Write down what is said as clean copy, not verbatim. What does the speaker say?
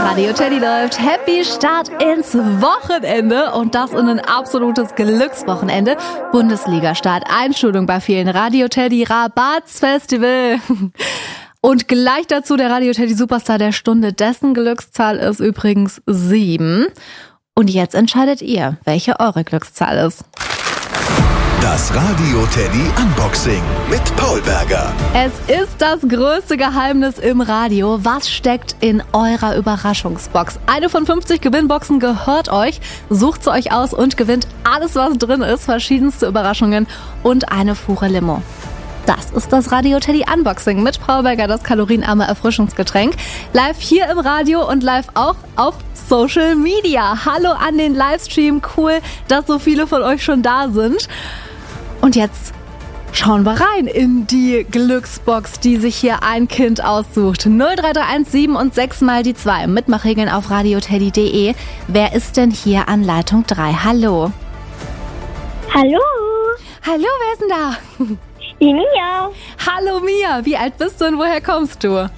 Radio Teddy läuft. Happy Start ins Wochenende und das in ein absolutes Glückswochenende. Bundesliga-Start, Einschulung bei vielen. Radio Teddy Rabatsfestival. Und gleich dazu der Radio Teddy Superstar der Stunde. Dessen Glückszahl ist übrigens 7. Und jetzt entscheidet ihr, welche eure Glückszahl ist. Das Radio Teddy Unboxing mit Paul Berger. Es ist das größte Geheimnis im Radio. Was steckt in eurer Überraschungsbox? Eine von 50 Gewinnboxen gehört euch. Sucht sie euch aus und gewinnt alles, was drin ist. Verschiedenste Überraschungen und eine Fuhre Limo. Das ist das Radio Teddy Unboxing mit Paul Berger, das kalorienarme Erfrischungsgetränk. Live hier im Radio und live auch auf Social Media. Hallo an den Livestream. Cool, dass so viele von euch schon da sind. Und jetzt schauen wir rein in die Glücksbox, die sich hier ein Kind aussucht. 0331 7 und 6 mal die 2. Mitmachregeln auf radioteddy.de. Wer ist denn hier an Leitung 3? Hallo. Hallo, Hallo, wer ist denn da? die Mia. Hallo Mia, wie alt bist du und woher kommst du?